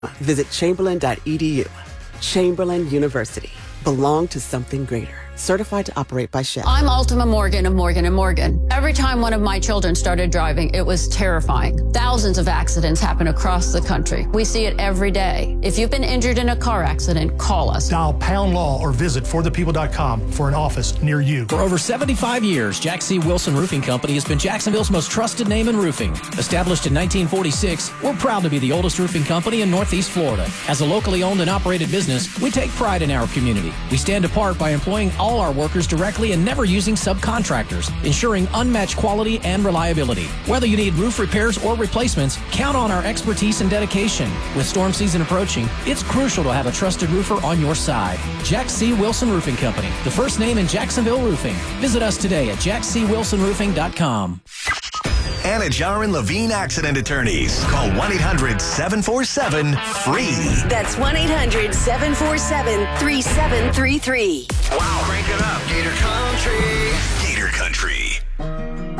Visit Chamberlain.edu. Chamberlain University. Belong to something greater. Certified to operate by Shell. I'm Ultima Morgan of Morgan & Morgan. Every time one of my children started driving, it was terrifying. Thousands of accidents happen across the country. We see it every day. If you've been injured in a car accident, call us. Dial pound law or visit forthepeople.com for an office near you. For over 75 years, Jack C. Wilson Roofing Company has been Jacksonville's most trusted name in roofing. Established in 1946, we're proud to be the oldest roofing company in Northeast Florida. As a locally owned and operated business, we take pride in our community. We stand apart by employing all our workers directly and never using subcontractors, ensuring unmatched quality and reliability. Whether you need roof repairs or replacements, count on our expertise and dedication. With storm season approaching, it's crucial to have a trusted roofer on your side. Jack C. Wilson Roofing Company, the first name in Jacksonville roofing. Visit us today at jackcwilsonroofing.com. Anajar and Levine Accident Attorneys. Call 1-800-747-FREE. That's 1-800-747-3733. Wow, crank it up. Gator Country.